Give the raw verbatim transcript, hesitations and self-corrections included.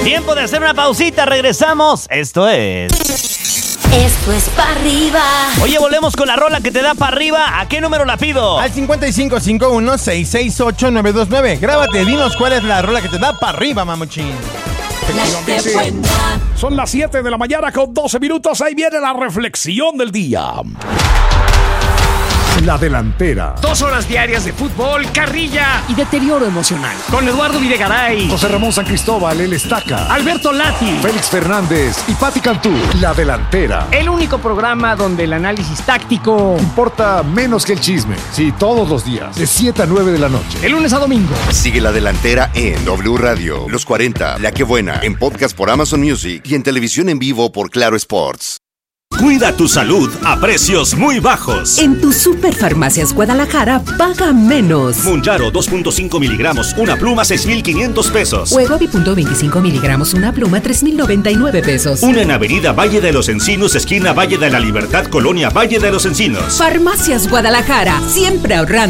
Tiempo de hacer una pausita, regresamos. Esto es... Esto es pa' arriba. Oye, volvemos con la rola que te da para arriba. ¿A qué número la pido? Al cincuenta y cinco cincuenta y uno, sesenta y seis ocho, nueve dos nueve. Grábate, dinos cuál es la rola que te da para arriba, mamuchín. Son las siete de la mañana con doce minutos. Ahí viene la reflexión del día. La delantera. Dos horas diarias de fútbol, carrilla y deterioro emocional. Con Eduardo Videgaray, José Ramón San Cristóbal, el Estaca, Alberto Lati, Félix Fernández y Pati Cantú. La delantera. El único programa donde el análisis táctico importa menos que el chisme. Sí, todos los días, de siete a nueve de la noche. De lunes a domingo. Sigue La Delantera en W Radio, Los cuarenta, La Que Buena, en podcast por Amazon Music y en televisión en vivo por Claro Sports. Cuida tu salud a precios muy bajos. En tu Superfarmacias Guadalajara, paga menos. Munjaro dos punto cinco miligramos, una pluma seis mil quinientos pesos. Huegovi punto veinticinco miligramos, una pluma tres mil noventa y nueve pesos. Una en Avenida Valle de los Encinos, esquina Valle de la Libertad, Colonia Valle de los Encinos. Farmacias Guadalajara, siempre ahorrando.